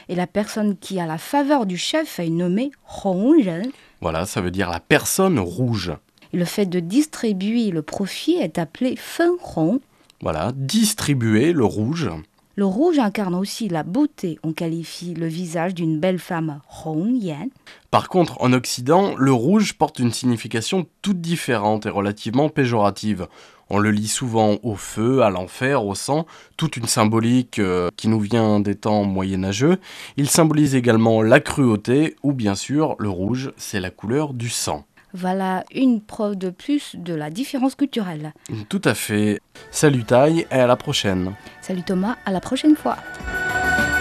Et la personne qui a la faveur du chef est nommée 红人. Voilà, ça veut dire la personne rouge. Et le fait de distribuer le profit est appelé 分红. Voilà, distribuer le rouge. Le rouge incarne aussi la beauté. On qualifie le visage d'une belle femme 红颜. Par contre, en Occident, le rouge porte une signification toute différente et relativement péjorative. On le lie souvent au feu, à l'enfer, au sang, toute une symbolique qui nous vient des temps moyenâgeux. Il symbolise également la cruauté, ou bien sûr, le rouge, c'est la couleur du sang. Voilà une preuve de plus de la différence culturelle. Tout à fait. Salut Taille et à la prochaine. Salut Thomas, à la prochaine fois.